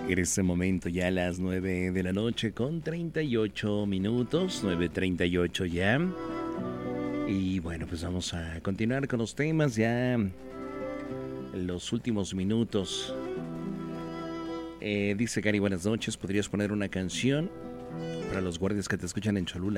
En este momento ya a las 9 de la noche con 38 minutos, 9:38 ya. Y bueno, pues vamos a continuar con los temas ya en los últimos minutos. Dice Cari, buenas noches, ¿podrías poner una canción para los guardias que te escuchan en Cholula?